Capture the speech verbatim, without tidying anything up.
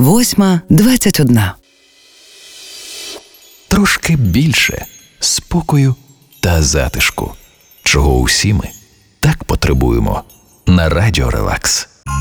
восьма двадцять одна. Трошки більше спокою та затишку, чого усі ми так потребуємо на Радіо Релакс.